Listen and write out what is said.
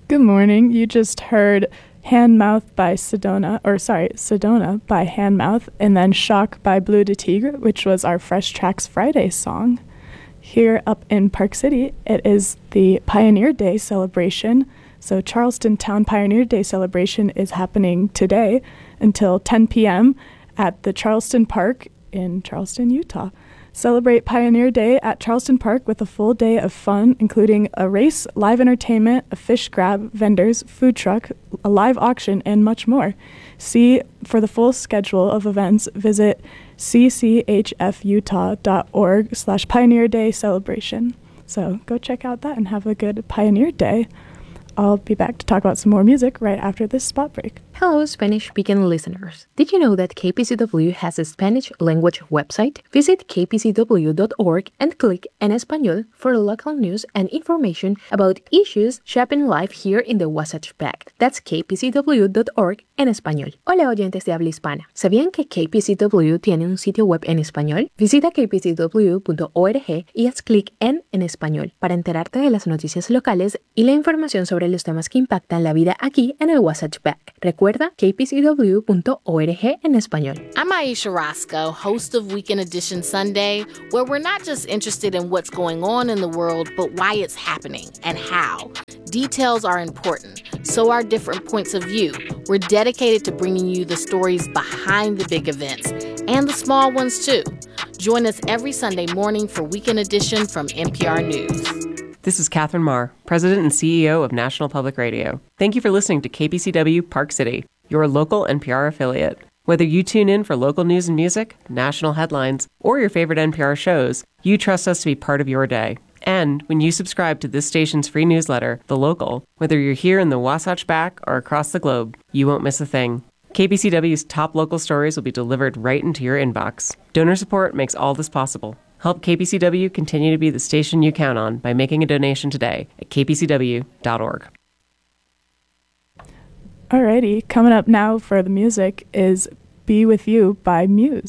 Good morning. You just heard Sedona by Handmouth, and then Shock by Bleu de Tigre, which was our Fresh Tracks Friday song. Here up in Park City, it is the Pioneer Day celebration. So Charleston Town Pioneer Day celebration is happening today until 10 p.m. at the Charleston Park in Charleston, Utah. Celebrate Pioneer Day at Charleston Park with a full day of fun, including a race, live entertainment, a fish grab, vendors, food truck, a live auction, and much more. For the full schedule of events, visit cchfutah.org/Pioneer Day celebration. So go check out that and have a good Pioneer Day. I'll be back to talk about some more music right after this spot break. Hello, Spanish-speaking listeners. Did you know that KPCW has a Spanish language website? Visit kpcw.org and click En Español for local news and information about issues shaping life here in the Wasatch Back. That's kpcw.org en español. Hola, oyentes de habla hispana. ¿Sabían que KPCW tiene un sitio web en español? Visita kpcw.org y haz clic en Español para enterarte de las noticias locales y la información sobre los temas que impactan la vida aquí en el Wasatch Back. Recuerda kpcw.org en español. I'm Aisha Roscoe, host of Weekend Edition Sunday, where we're not just interested in what's going on in the world, but why it's happening and how. Details are important, so are different points of view. We're dedicated to bringing you the stories behind the big events, and the small ones too. Join us every Sunday morning for Weekend Edition from NPR News. This is Catherine Marr, President and CEO of National Public Radio. Thank you for listening to KPCW Park City, your local NPR affiliate. Whether you tune in for local news and music, national headlines, or your favorite NPR shows, you trust us to be part of your day. And when you subscribe to this station's free newsletter, The Local, whether you're here in the Wasatch Back or across the globe, you won't miss a thing. KPCW's top local stories will be delivered right into your inbox. Donor support makes all this possible. Help KPCW continue to be the station you count on by making a donation today at kpcw.org. Alrighty, coming up now for the music is Be With You by Muse.